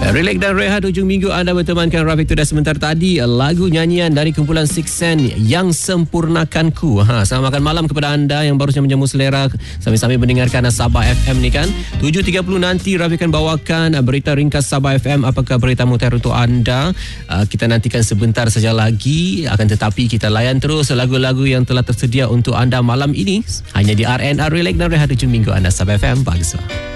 Relax dan rehat hujung minggu anda bertemankan Rafiq tu dah sebentar tadi lagu nyanyian dari kumpulan Six Sense Yang Sempurnakanku. Selamat makan malam kepada anda yang baru saja menjamu selera sambil-sambil mendengarkan Sabah FM ni kan. 7.30 nanti Rafiq akan bawakan berita ringkas Sabah FM. Apakah berita mutiara untuk anda? Kita nantikan sebentar saja lagi, akan tetapi kita layan terus lagu-lagu yang telah tersedia untuk anda malam ini hanya di RNR Relax dan rehat hujung minggu anda Sabah FM. Bagus.